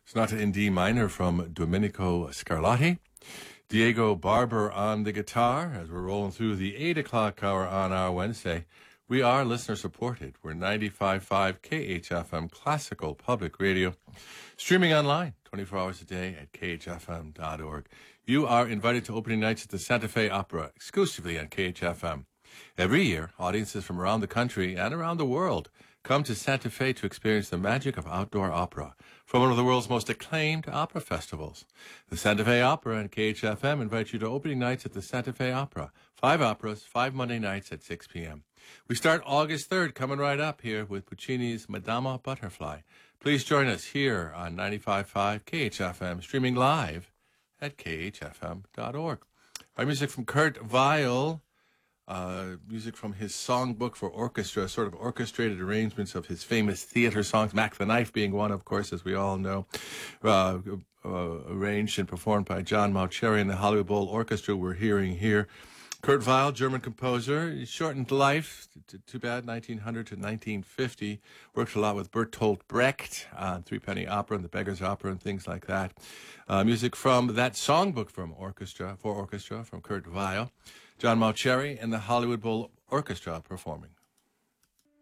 Sonata in D minor from Domenico Scarlatti. Diego Barber on the guitar as we're rolling through the 8 o'clock hour on our Wednesday. We are listener supported. We're 95.5 KHFM Classical Public Radio. Streaming online 24 hours a day at khfm.org. You are invited to opening nights at the Santa Fe Opera exclusively on KHFM. Every year, audiences from around the country and around the world come to Santa Fe to experience the magic of outdoor opera from one of the world's most acclaimed opera festivals. The Santa Fe Opera and KHFM invite you to opening nights at the Santa Fe Opera. 5 operas, 5 Monday nights at 6 p.m. We start August 3rd, coming right up here with Puccini's Madama Butterfly. Please join us here on 95.5 KHFM, streaming live at khfm.org. Our music from Kurt Weill. Music from his songbook for orchestra, sort of orchestrated arrangements of his famous theater songs, Mac the Knife being one, of course, as we all know, arranged and performed by John Mauceri and the Hollywood Bowl Orchestra. We're hearing here Kurt Weill, German composer. He shortened life, too bad, 1900 to 1950. Worked a lot with Bertolt Brecht on Threepenny Opera and the Beggar's Opera and things like that. Music from that songbook from orchestra, for orchestra, from Kurt Weill. John Mauceri and the Hollywood Bowl Orchestra performing.